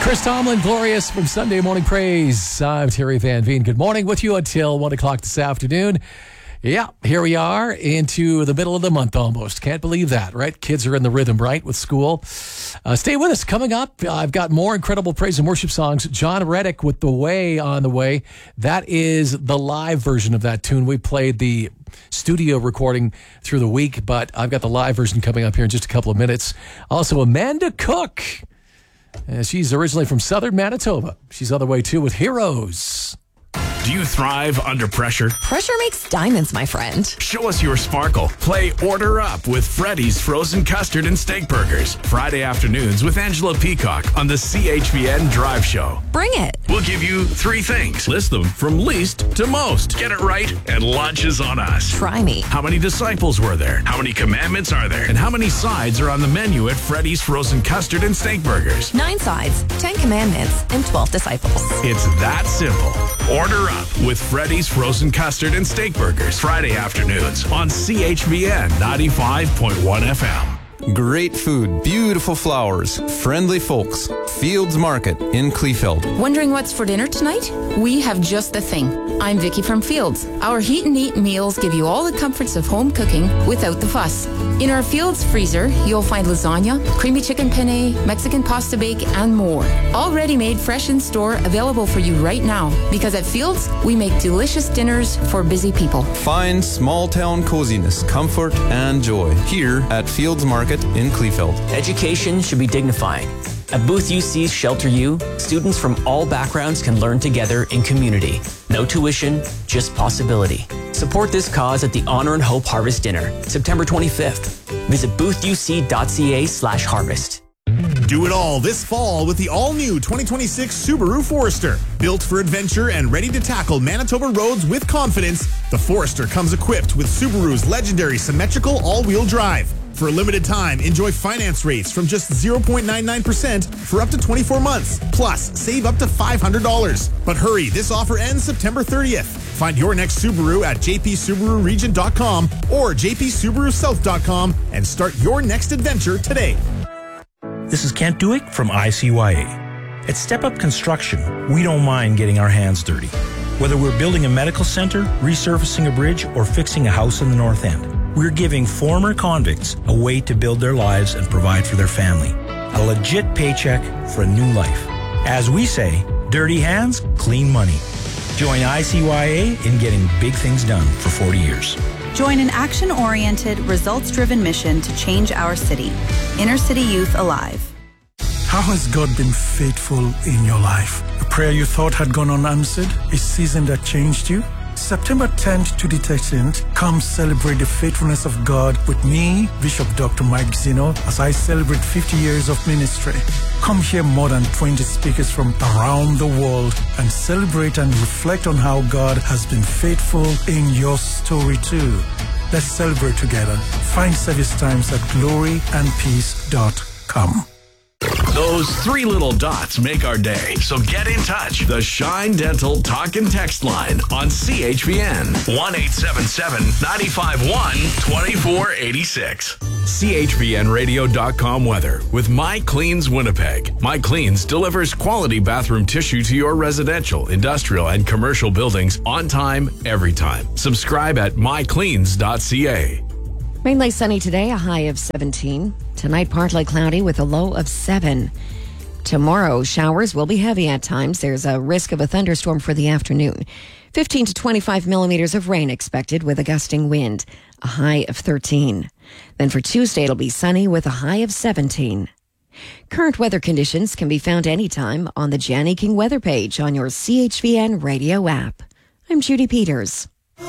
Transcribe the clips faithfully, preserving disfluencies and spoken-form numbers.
Chris Tomlin, Glorious from Sunday Morning Praise. I'm Terry Van Veen. Good morning with you until one o'clock this afternoon. Yeah, here we are into the middle of the month almost. Can't believe that, right? Kids are in the rhythm, right, with school. Uh, stay with us. Coming up, I've got more incredible praise and worship songs. John Reddick with The Way on the way. That is the live version of that tune. We played the studio recording through the week, but I've got the live version coming up here in just a couple of minutes. Also, Amanda Cook. Uh, she's originally from southern Manitoba. She's on the way, too, with Heroes. Do you thrive under pressure? Pressure makes diamonds, my friend. Show us your sparkle. Play Order Up with Freddy's Frozen Custard and Steak Burgers. Friday afternoons with Angela Peacock on the C H V N Drive Show. Bring it. We'll give you three things. List them from least to most. Get it right, and lunch is on us. Try me. How many disciples were there? How many commandments are there? And how many sides are on the menu at Freddy's Frozen Custard and Steak Burgers? Nine sides, ten commandments, and twelve disciples. It's that simple. Order Up with Freddy's Frozen Custard and Steak Burgers. Friday afternoons on C H V N ninety-five point one F M. Great food, beautiful flowers, friendly folks. Fields Market in Kleefeld. Wondering what's for dinner tonight? We have just the thing. I'm Vicky from Fields. Our heat and eat meals give you all the comforts of home cooking without the fuss. In our Fields freezer, you'll find lasagna, creamy chicken penne, Mexican pasta bake, and more. All ready-made, fresh in store, available for you right now. Because at Fields, we make delicious dinners for busy people. Find small-town coziness, comfort, and joy here at Fields Market in Kleefeld. Education should be dignifying. At Booth U C's Shelter U, students from all backgrounds can learn together in community. No tuition, just possibility. Support this cause at the Honor and Hope Harvest Dinner, September twenty-fifth. Visit boothuc.ca slash harvest. Do it all this fall with the all-new twenty twenty-six Subaru Forester. Built for adventure and ready to tackle Manitoba roads with confidence, the Forester comes equipped with Subaru's legendary symmetrical all-wheel drive. For a limited time, enjoy finance rates from just zero point nine nine percent for up to twenty-four months. Plus, save up to five hundred dollars. But hurry, this offer ends September thirtieth. Find your next Subaru at j p subaru region dot com or j p subaru south dot com and start your next adventure today. This is Kent Duick from I C Y A. At Step Up Construction, we don't mind getting our hands dirty. Whether we're building a medical center, resurfacing a bridge, or fixing a house in the North End, we're giving former convicts a way to build their lives and provide for their family. A legit paycheck for a new life. As we say, dirty hands, clean money. Join I C Y A in getting big things done for forty years. Join an action-oriented, results-driven mission to change our city. Inner City Youth Alive. How has God been faithful in your life? A prayer you thought had gone unanswered? A season that changed you? September tenth to the thirteenth, come celebrate the faithfulness of God with me, Bishop Doctor Mike Zeno, as I celebrate fifty years of ministry. Come hear more than twenty speakers from around the world and celebrate and reflect on how God has been faithful in your story too. Let's celebrate together. Find service times at glory and peace dot com. Those three little dots make our day. So get in touch. The Shine Dental Talk and Text line on C H V N. one eight seven seven, nine five one, two four eight six. C H V N radio dot com weather with My Cleans Winnipeg. My Cleans delivers quality bathroom tissue to your residential, industrial, and commercial buildings on time, every time. Subscribe at my cleans dot c a. Mainly sunny today, a high of seventeen. Tonight, partly cloudy with a low of seven. Tomorrow, showers will be heavy at times. There's a risk of a thunderstorm for the afternoon. fifteen to twenty-five millimeters of rain expected with a gusting wind, a high of thirteen. Then for Tuesday, it'll be sunny with a high of seventeen. Current weather conditions can be found anytime on the Janny King weather page on your C H V N radio app. I'm Judy Peters.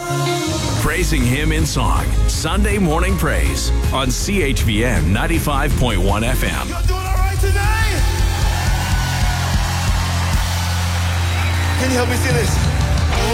Praising him in song. Sunday Morning Praise on C H V N ninety-five point one F M. You're doing all right today? Can you help me see this?